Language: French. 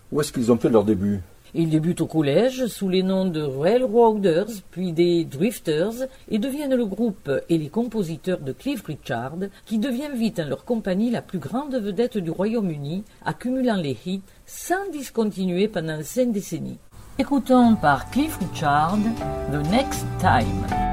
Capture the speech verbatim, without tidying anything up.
Où est-ce qu'ils ont fait leur début? Ils débutent au collège sous les noms de Railroaders, puis des Drifters, et deviennent le groupe et les compositeurs de Cliff Richard, qui devient vite en leur compagnie la plus grande vedette du Royaume-Uni, accumulant les hits sans discontinuer pendant cinq décennies. Écoutons par Cliff Richard The Next Time.